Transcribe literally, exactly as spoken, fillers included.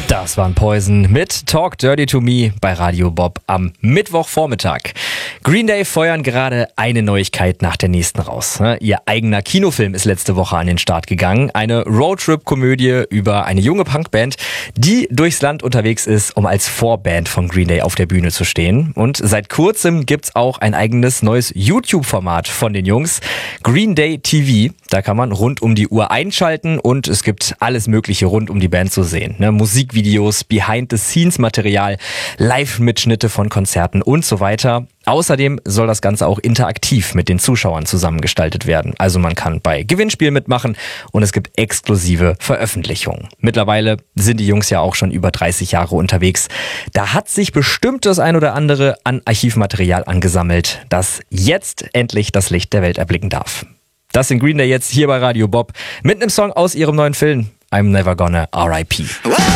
Das waren Poison mit Talk Dirty to Me bei Radio Bob am Mittwochvormittag. Green Day feuern gerade eine Neuigkeit nach der nächsten raus. Ihr eigener Kinofilm ist letzte Woche an den Start gegangen. Eine Roadtrip-Komödie über eine junge Punkband, die durchs Land unterwegs ist, um als Vorband von Green Day auf der Bühne zu stehen. Und seit kurzem gibt's auch ein eigenes neues YouTube-Format von den Jungs, Green Day T V. Da kann man rund um die Uhr einschalten und es gibt alles Mögliche rund um die Band zu sehen. Ne? Musikvideos, Behind-the-Scenes-Material, Live-Mitschnitte von Konzerten und so weiter. Außerdem soll das Ganze auch interaktiv mit den Zuschauern zusammengestaltet werden. Also man kann bei Gewinnspielen mitmachen und es gibt exklusive Veröffentlichungen. Mittlerweile sind die Jungs ja auch schon über dreißig Jahre unterwegs. Da hat sich bestimmt das ein oder andere an Archivmaterial angesammelt, das jetzt endlich das Licht der Welt erblicken darf. Das sind Green Day jetzt hier bei Radio Bob mit einem Song aus ihrem neuen Film I'm Never Gonna R I P